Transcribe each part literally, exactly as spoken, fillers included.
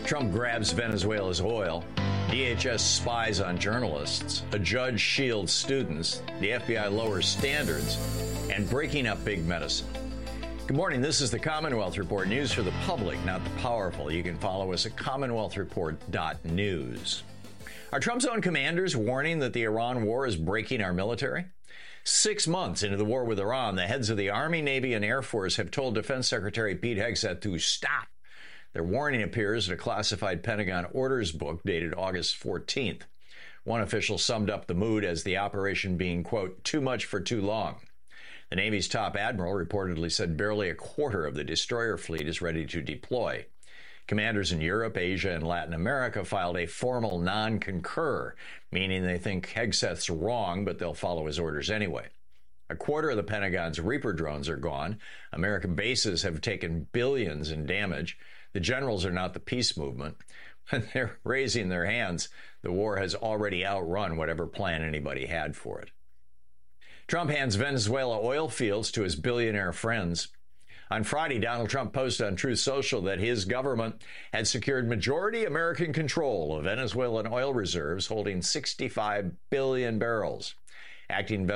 Trump grabs Venezuela's oil. D H S spies on journalists. A judge shields students. The F B I lowers standards. And breaking up big medicine. Good morning. This is the Commonwealth Report, news for the public, not the powerful. You can follow us at commonwealth report dot news. Are Trump's own commanders warning that the Iran war is breaking our military? Six months into the war with Iran, the heads of the Army, Navy, and Air Force have told Defense Secretary Pete Hegseth to stop. Their warning appears in a classified Pentagon orders book dated August fourteenth. One official summed up the mood as the operation being, quote, too much for too long. The Navy's top admiral reportedly said barely a quarter of the destroyer fleet is ready to deploy. Commanders in Europe, Asia, and Latin America filed a formal non-concur, meaning they think Hegseth's wrong, but they'll follow his orders anyway. A quarter of the Pentagon's Reaper drones are gone. American bases have taken billions in damage. The generals are not the peace movement. When they're raising their hands, the war has already outrun whatever plan anybody had for it. Trump hands Venezuela oil fields to his billionaire friends. On Friday, Donald Trump posted on Truth Social that his government had secured majority American control of Venezuelan oil reserves, holding sixty-five billion barrels. Acting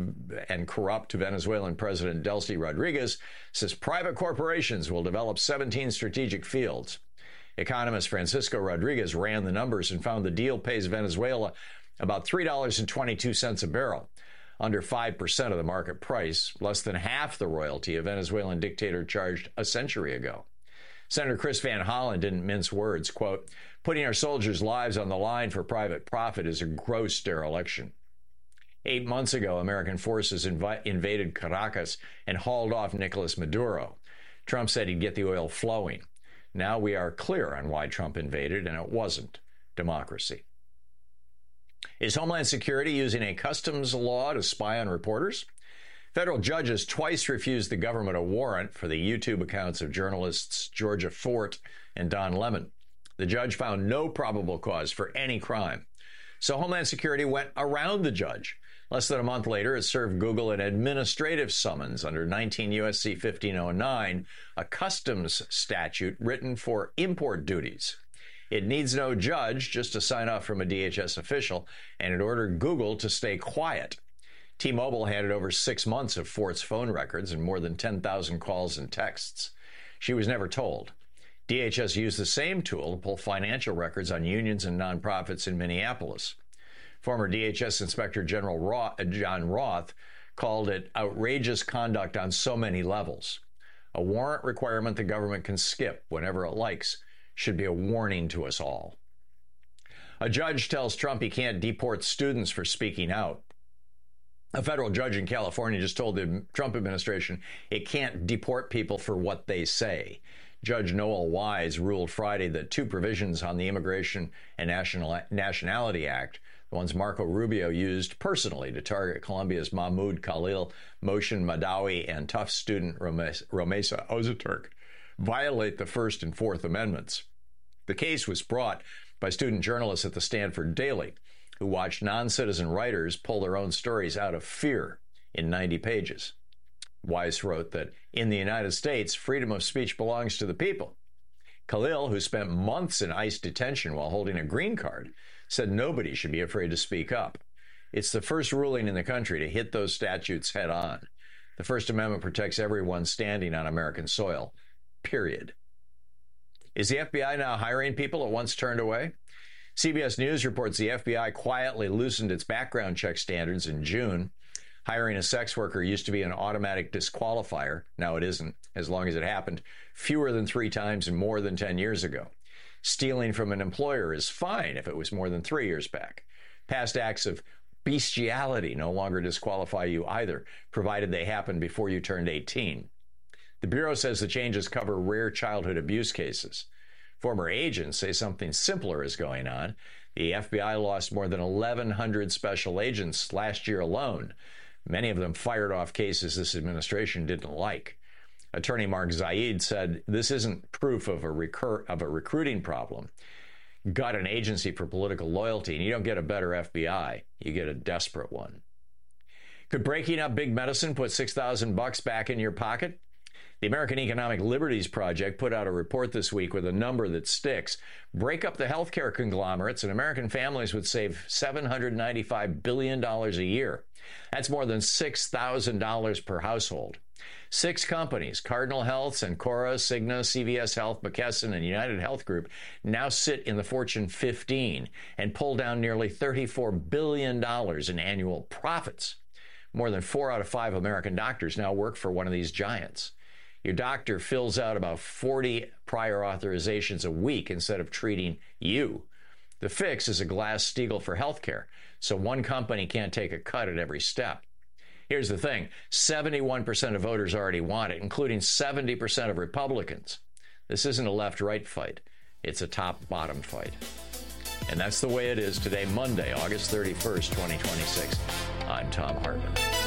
and corrupt Venezuelan President Delcy Rodriguez says private corporations will develop seventeen strategic fields. Economist Francisco Rodriguez ran the numbers and found the deal pays Venezuela about three dollars and twenty-two cents a barrel. Under five percent of the market price, less than half the royalty a Venezuelan dictator charged a century ago. Senator Chris Van Hollen didn't mince words, quote, putting our soldiers' lives on the line for private profit is a gross dereliction. Eight months ago, American forces inv- invaded Caracas and hauled off Nicolas Maduro. Trump said he'd get the oil flowing. Now we are clear on why Trump invaded, and it wasn't democracy. Is Homeland Security using a customs law to spy on reporters? Federal judges twice refused the government a warrant for the YouTube accounts of journalists Georgia Fort and Don Lemon. The judge found no probable cause for any crime. So Homeland Security went around the judge. Less than a month later, it served Google an administrative summons under nineteen U S C fifteen oh nine, a customs statute written for import duties. It needs no judge, just a sign-off from a D H S official, and it ordered Google to stay quiet. T-Mobile handed over six months of Fort's phone records and more than ten thousand calls and texts. She was never told. D H S used the same tool to pull financial records on unions and nonprofits in Minneapolis. Former D H S Inspector General Roth, John Roth called it outrageous conduct on so many levels. A warrant requirement the government can skip whenever it likes should be a warning to us all. A judge tells Trump he can't deport students for speaking out. A federal judge in California just told the Trump administration it can't deport people for what they say. Judge Noel Wise ruled Friday that two provisions on the Immigration and National, Nationality Act, the ones Marco Rubio used personally to target Colombia's Mahmoud Khalil, Moshe Madawi, and Tufts student Romesa Ozaturk, violate the First and Fourth Amendments. The case was brought by student journalists at the Stanford Daily, who watched non-citizen writers pull their own stories out of fear in ninety pages. Weiss wrote that in the United States, freedom of speech belongs to the people. Khalil, who spent months in ICE detention while holding a green card, said nobody should be afraid to speak up. It's the first ruling in the country to hit those statutes head on. The First Amendment protects everyone standing on American soil. Period. Is the F B I now hiring people it once turned away? C B S News reports the F B I quietly loosened its background check standards in June. Hiring a sex worker used to be an automatic disqualifier. Now it isn't, as long as it happened fewer than three times and more than ten years ago. Stealing from an employer is fine if it was more than three years back. Past acts of bestiality no longer disqualify you either, provided they happened before you turned eighteen. The Bureau says the changes cover rare childhood abuse cases. Former agents say something simpler is going on. The F B I lost more than eleven hundred special agents last year alone. Many of them fired off cases this administration didn't like. Attorney Mark Zaid said this isn't proof of a, recur- of a recruiting problem. Got an agency for political loyalty, and you don't get a better F B I. You get a desperate one. Could breaking up big medicine put six thousand bucks back in your pocket? The American Economic Liberties Project put out a report this week with a number that sticks. Break up the healthcare conglomerates, and American families would save seven hundred ninety-five billion dollars a year. That's more than six thousand dollars per household. Six companies, Cardinal Health, Cencora, Cigna, C V S Health, McKesson, and United Health Group, now sit in the Fortune fifteen and pull down nearly thirty-four billion dollars in annual profits. More than four out of five American doctors now work for one of these giants. Your doctor fills out about forty prior authorizations a week instead of treating you. The fix is a Glass-Steagall for healthcare, so one company can't take a cut at every step. Here's the thing, seventy-one percent of voters already want it, including seventy percent of Republicans. This isn't a left-right fight. It's a top-bottom fight. And that's the way it is today, Monday, August thirty-first, twenty twenty-six. I'm Thom Hartmann.